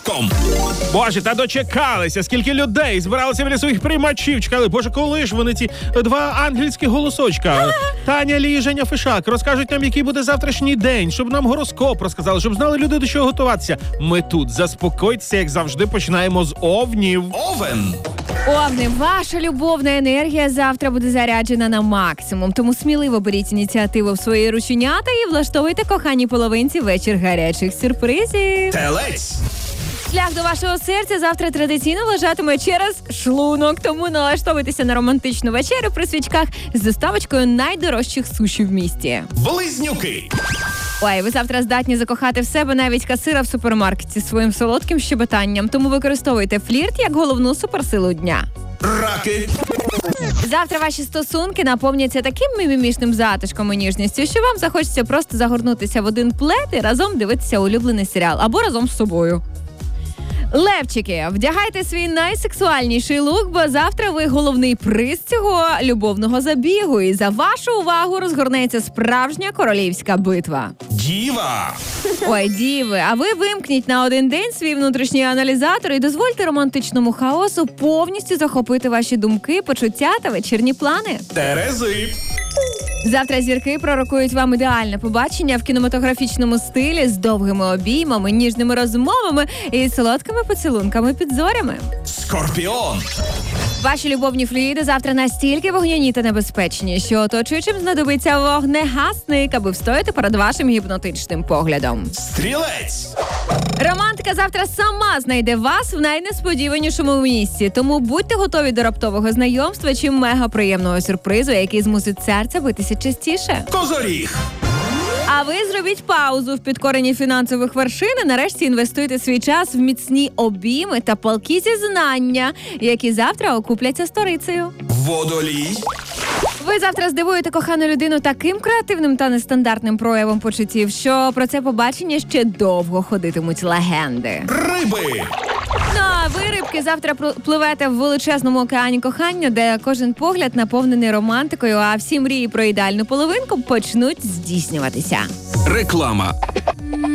Inter.com. Боже, та дочекалися, скільки людей збиралися біля своїх приймачів, чекали. Боже, коли ж вони ці два ангельські голосочка? Таня Лі і Женя Фишак розкажуть нам, який буде завтрашній день, щоб нам гороскоп розказали, щоб знали люди, до чого готуватися. Ми тут, заспокойтеся, як завжди, починаємо з овнів. Овен. Овни, ваша любовна енергія завтра буде заряджена на максимум, тому сміливо беріть ініціативу в свої рученята і влаштовуйте коханій половинці вечір гарячих сюрпризів. Телець. Шлях до вашого серця завтра традиційно лежатиме через шлунок, тому налаштовуйтеся на романтичну вечерю при свічках з доставочкою найдорожчих суші в місті. Близнюки. Ой, ви завтра здатні закохати в себе навіть касира в супермаркеті своїм солодким щебетанням, тому використовуйте флірт як головну суперсилу дня. Раки. Завтра ваші стосунки наповняться таким мімімішним затишком і ніжністю, що вам захочеться просто загорнутися в один плед і разом дивитися улюблений серіал або разом з собою. Левчики, вдягайте свій найсексуальніший лук, бо завтра ви головний приз цього любовного забігу. І за вашу увагу розгорнеться справжня королівська битва. Діва. Ой, діви, а ви вимкніть на один день свій внутрішній аналізатор і дозвольте романтичному хаосу повністю захопити ваші думки, почуття та вечірні плани. Терези. Завтра зірки пророкують вам ідеальне побачення в кінематографічному стилі з довгими обіймами, ніжними розмовами і солодкими поцілунками під зорями. Скорпіон. Ваші любовні флюїди завтра настільки вогняні та небезпечні, що оточуючим знадобиться вогнегасник, аби встояти перед вашим гіпнотичним поглядом. Стрілець. Романтика завтра сама знайде вас в найнесподіванішому місці, тому будьте готові до раптового знайомства чи мегаприємного сюрпризу, який змусить серце битися частіше. Козоріг. А ви зробіть паузу в підкоренні фінансових вершин і нарешті інвестуйте свій час в міцні обійми та палкі зізнання, які завтра окупляться сторицею. Водолій. Ви завтра здивуєте кохану людину таким креативним та нестандартним проявом почуттів, що про це побачення ще довго ходитимуть легенди. Риби. Ну, а ви, рибки, завтра пливете в величезному океані кохання, де кожен погляд наповнений романтикою, а всі мрії про ідеальну половинку почнуть здійснюватися. Реклама.